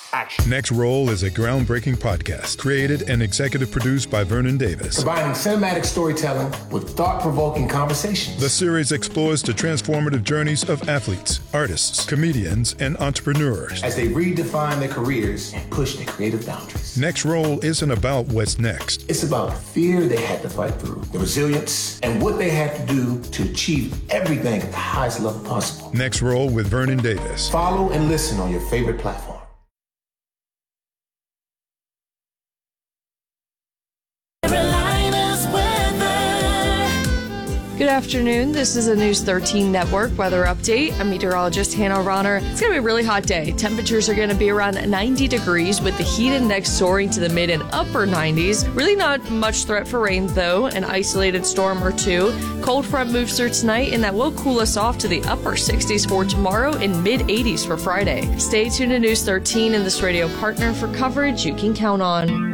Action. Next Roll is a groundbreaking podcast created and executive produced by Vernon Davis. Combining cinematic storytelling with thought-provoking conversations. The series explores the transformative journeys of athletes, artists, comedians, and entrepreneurs as they redefine their careers and push their creative boundaries. Next Roll isn't about what's next. It's about the fear they had to fight through, the resilience, and what they had to do to achieve everything at the highest level possible. Next Roll with Vernon Davis. Follow and listen on your favorite platform. Good afternoon. This is a News 13 Network weather update. I'm meteorologist Hannah Ronner. It's going to be a really hot day. Temperatures are going to be around 90 degrees with the heat index soaring to the mid and upper 90s. Really not much threat for rain, though. An isolated storm or two. Cold front moves through tonight, and that will cool us off to the upper 60s for tomorrow and mid 80s for Friday. Stay tuned to News 13 and this radio partner for coverage you can count on.